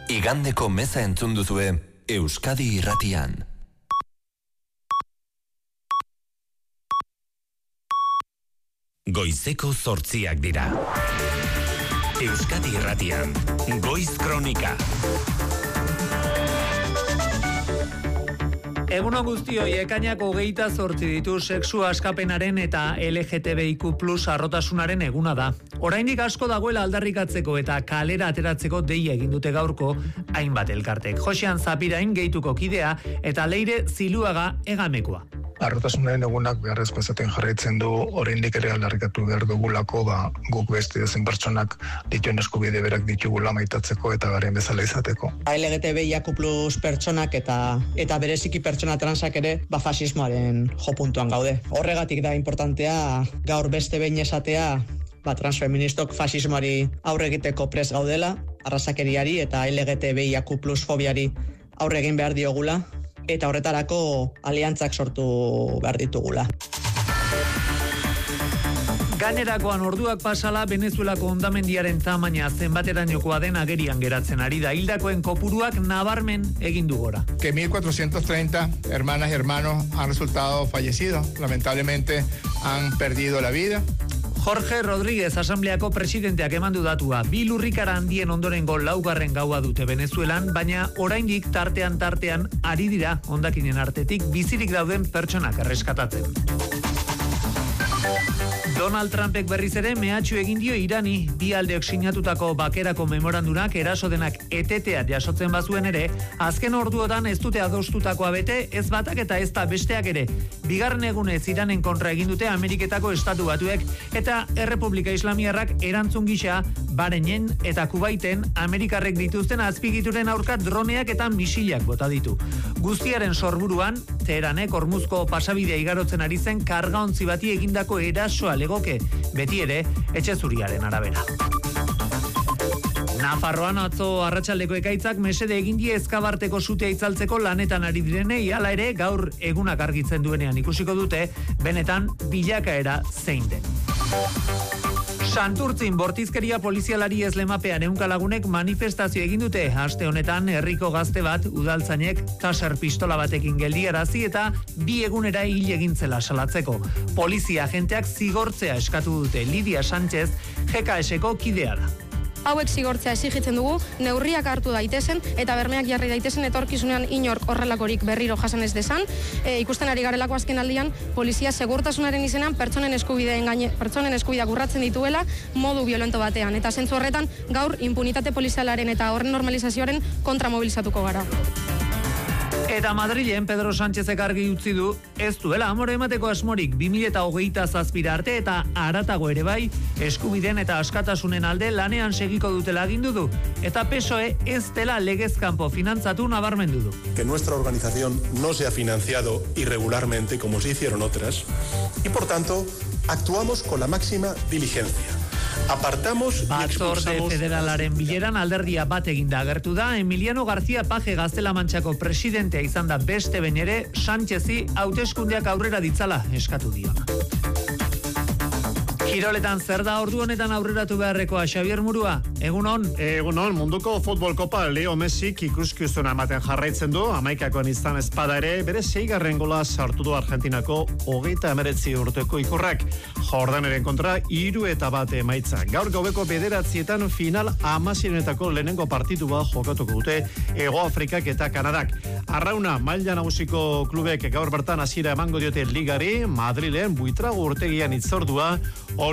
Igandeko meza entzun duzue Euskadi Irratian. Goizeko 8 dira. Euskadi Irratian, Goiz Kronika. Egunon guztioi, ekainak 28 ditu sexu askapenaren eta LGTBIQ+ arrotasunaren eguna da. Oraindik asko dagoela aldarrikatzeko eta kalera ateratzeko deia egin dute gaurko hainbat elkartek. Josean Zapirain Geituko kidea eta Leire Ziluaga Egamekoa. Arrotasunaren egunak beharrezko izaten jarraitzen du, oraindik ere aldarrikatu behar dugulako, guk beste edozein pertsonak dituen eskubide berak ditugula maitatzeko eta garen bezala izateko. LGTBIQ+ pertsonak eta bereziki pertsona transak ere fasismoaren jopuntuan gaude. Horregatik da importantea gaur beste behin esatea transfeministok fasismoari aurre egiteko prest gaudela, arrazakeriari eta LGTBIQ+ fobiari aurre egin behar diogula, eta horretarako aliantzak sortu behar ditugula. Gainerakoan orduak pasala Venezuelako hondamendiaren tamaina zenbaterainokoa den agerian geratzen ari da. Hildakoen kopuruak nabarmen egin du gora. Que 1430 hermanas y hermanos han resultado fallecidos. Lamentablemente han perdido la vida. Jorge Rodríguez asambleako presidenteak eman du datua. 2 lurrikara handien ondorengo 4. gaua dute Venezuelan, baina oraindik tartean ari dira hondakinen artetik bizirik dauden pertsonak erreskatatzen. Donald Trumpek berriz ere mehatxu egin dio Irani. Bi aldeok sinatutako bakerako memorandunak eraso denak etetea jasotzen bazuen ere, azken orduotan ez dute adostutakoa bete, ez batak eta ez da besteak ere. Bigarren egunez Iranen kontra egin dute Ameriketako Estatu Batuek eta Errepublika Islamiarrak erantzun gisa Bahreinen eta Kuwaiten Amerikarrek dituzten azpigituren aurka droneak eta misilak bota ditu. Guztiaren sorburuan, Teheranek Hormuzko pasabidea igarotzen ari zen kargaontzi bati egindako erasoa legoke, beti ere etxe zuriaren arabera. Nafarroan atzo arratsaldeko ekaitzak mesede egin die Ezkabarteko sutea itzaltzeko lanetan ari direnei, hala ere gaur egunak argitzen duenean ikusiko dute benetan bilakaera zein den. Santurtzin bortizkeria polizialari ezlemapean 100 lagunek manifestazio egin dute. Aste honetan herriko gazte bat udaltzainek taser pistola batekin geldiarazi eta 2 egunera hil egin zela salatzeko. Polizia agenteak zigortzea eskatu dute. Lidia Sánchez GKS-ko kidea da. Hauek zigortzea exigitzen dugu, neurriak hartu daitezen eta bermeak jarri daitezen etorkizunean inork horrelakorik berriro jasan ez desan. Ikusten ari garelako azken aldian, polizia segurtasunaren izenan pertsonen eskubideak urratzen dituela modu violento batean. Eta zentzu horretan gaur impunitate polizialaren eta horren normalizazioaren kontra mobilizatuko gara. Eta Madrilen Pedro Sánchezek argi utzi du ez duela amore emateko asmorik 2027 arte eta haratago ere bai eskubideen eta askatasunen alde lanean segiko dutela agindu du eta PSOE ez dela legez kanpo finantzatu nabarmendu du. Que nuestra organización no se ha financiado irregularmente como se hicieron otras y por tanto actuamos con la máxima diligencia. Apartamos Batzorde federalaren bileran alderdia bat eginda agertu da. Emiliano García Paje Gaztela-Mantxako presidentea izan da beste behin ere Sánchezi hauteskundeak aurrera ditzala eskatu dio. Kiroletan zer da ordu honetan aurreratu beharrekoa, Xavier Murua? Egunon? Egunon, munduko futbol kopa Leo Messik ikuskizuna ematen jarraitzen du, 11koan izan espada ere, bere 6. gola sartu du Argentinako 39 urteko ikurrak. Jordaneren kontra 3-1 emaitza. Gaur gaueko 9 final 16 lehenengo partidua jokatuko dute Hego Afrikak eta Kanadak. Arrauna, maila nagusiko klubek gaur bertan hasiera emango diote ligari, Madrilen Buitrago urtegian itzordua,